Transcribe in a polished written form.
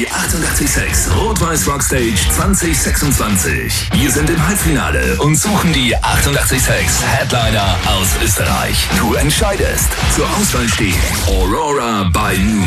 Die 886 Rot-Weiß Rockstage 2026. Wir sind im Halbfinale und suchen die 886 Headliner aus Österreich. Du entscheidest. Zur Auswahl stehen Aurora by Moon,